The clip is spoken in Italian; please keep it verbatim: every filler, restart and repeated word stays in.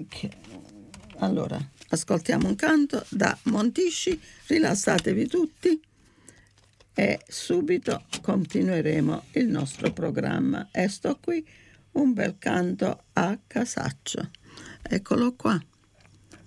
Ok, allora ascoltiamo un canto da Montisci, rilassatevi tutti e subito continueremo il nostro programma. E sto qui, un bel canto a Casaccio. Eccolo qua.